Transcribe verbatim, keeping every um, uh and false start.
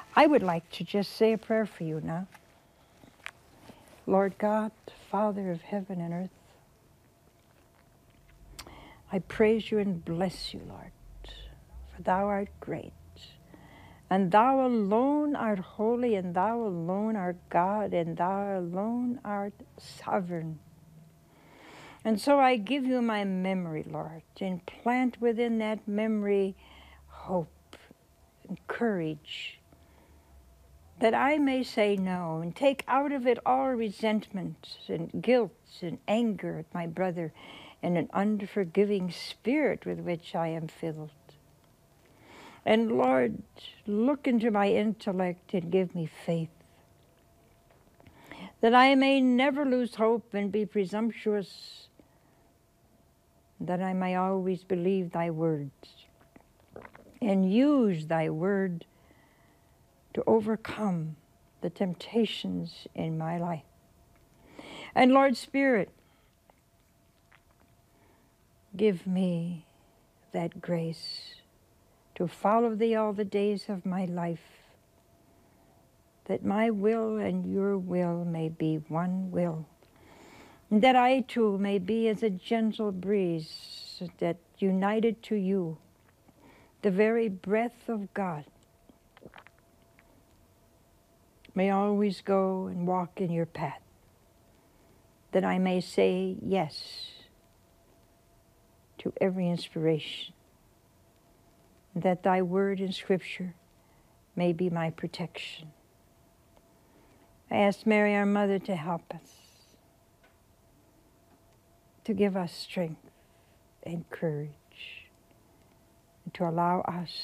I would like to just say a prayer for you now. Lord God, Father of heaven and earth, I praise you and bless you, Lord, for thou art great. And thou alone art holy, and thou alone art God, and thou alone art sovereign. And so I give you my memory, Lord, and plant within that memory hope and courage, that I may say no, and take out of it all resentment and guilt and anger at my brother, and an unforgiving spirit with which I am filled. And Lord, look into my intellect and give me faith, that I may never lose hope and be presumptuous, that I may always believe thy words and use thy word to overcome the temptations in my life. And Lord Spirit, give me that grace to follow thee all the days of my life, that my will and your will may be one will, and that I too may be as a gentle breeze that united to you, the very breath of God, may always go and walk in your path, that I may say yes to every inspiration, that thy word in Scripture may be my protection. I ask Mary, our mother, to help us, to give us strength and courage, and to allow us